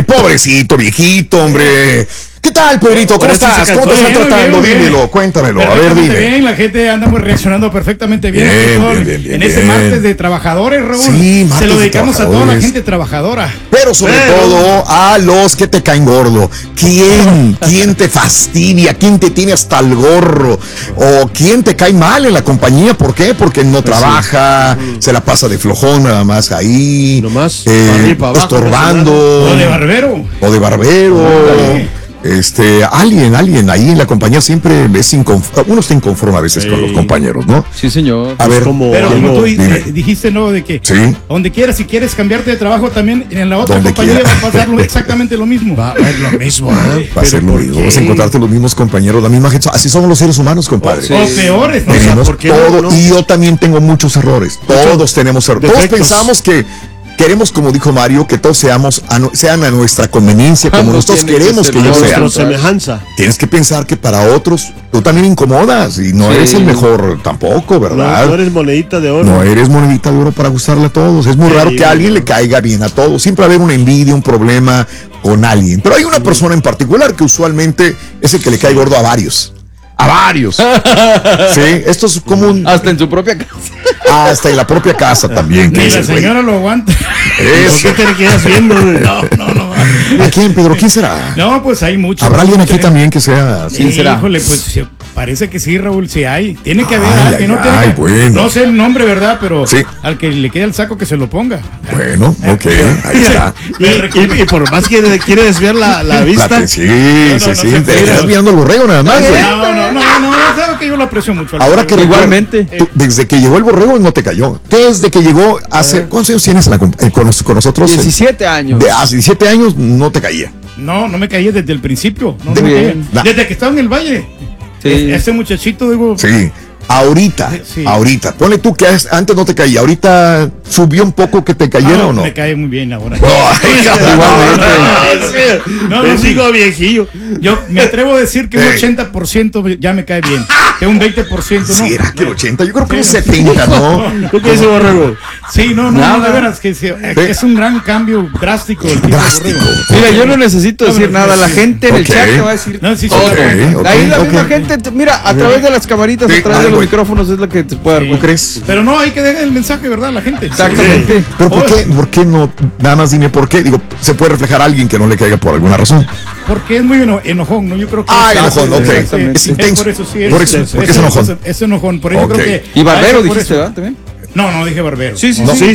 Pobrecito, viejito, hombre. ¿Qué tal, Pedrito? ¿Cómo estás? ¿Cómo te están tratando? Dímelo, cuéntamelo. A ver, dime. Bien, la gente anda reaccionando perfectamente bien. Bien, en ese martes de trabajadores, Raúl. Sí, martes se lo dedicamos de a toda la gente trabajadora. Pero sobre todo a los que te caen gordo. ¿Quién te fastidia? ¿Quién te tiene hasta el gorro? ¿O quién te cae mal en la compañía? ¿Por qué? Porque no trabaja, se la pasa de flojón nada más ahí. Nomás estorbando. O de barbero. Alguien ahí en la compañía siempre es inconforme. Uno está inconforme a veces con los compañeros, ¿no? Sí, señor. A ver, pero como tú dijiste, ¿no? De que sí, donde quieras, si quieres cambiarte de trabajo también, en la otra donde compañía quiera. va a pasar exactamente lo mismo. Va a ser lo mismo, Va a ser lo mismo. Vas a encontrarte los mismos compañeros, la misma gente. Así somos los seres humanos, compadre. O peores, ¿no? Tenemos ¿por qué todo, no? y yo también tengo muchos errores. Todos tenemos errores. Todos pensamos que queremos, como dijo Mario, que todos sean a nuestra conveniencia, como nosotros queremos que ellos sean. Semejanza. Tienes que pensar que para otros tú también incomodas y no eres el mejor tampoco, ¿verdad? No eres monedita de oro. No eres monedita de oro para gustarle a todos. Es muy raro que a alguien le caiga bien a todos. Siempre va a haber una envidia, un problema con alguien. Pero hay una persona en particular que usualmente es el que le cae gordo a varios. A varios. Sí, esto es como un... Hasta en su propia casa. Hasta en la propia casa también. Ni la señora lo aguanta. Eso. ¿Por qué te quedas viendo? No. ¿A quién, Pedro? ¿Quién será? No, pues hay muchos. ¿Habrá alguien aquí también que sea así? Sí, híjole, pues parece que sí, Raúl, sí hay. Tiene que haber Ay, alguien, bueno. No sé el nombre, ¿verdad? Pero sí, al que le quede el saco que se lo ponga. Bueno, ok, ahí está. Y por más que quiere desviar la vista. Sí, te estás mirando el borrego nada más. No, sabe que yo lo aprecio mucho. Ahora que igualmente. Desde que llegó el borrego no te cayó. Desde que llegó hace... ¿Cuántos años tienes con nosotros? 17 años. Hace 17 años no te caía. No me caía desde el principio. No De me bien. caía. Desde que estaba en el valle. Sí. Ese muchachito, digo... Sí. Ahorita, ponle tú que antes no te caía, ahorita subió un poco que te cayera o no. Me cae muy bien ahora. Igualmente. Sigo viejillo. Yo me atrevo a decir que un 80% ya me cae bien. Que un 20% no. Sí, era que el 80, yo creo que un 70, ¿no? ¿Tú qué dices, borrego? Sí, no, de veras, que es un gran cambio drástico. Mira, yo no necesito decir nada, la gente en el chat te va a decir todo. Ahí la misma gente, mira, a través de las camaritas, a través de los micrófonos es lo que te puede dar. ¿Tú crees? Pero no, hay que dejar el mensaje, ¿verdad? La gente. Exactamente. Pero ¿por qué no? Nada más dime por qué. Digo, se puede reflejar a alguien que no le caiga por alguna razón. Porque es muy enojón, ¿no? Yo creo que enojón, ok. Es intenso. Por eso sí. Por eso es enojón. Es enojón, por eso creo que... Y barbero dijiste, ¿verdad? También. No, dije barbero. Sí.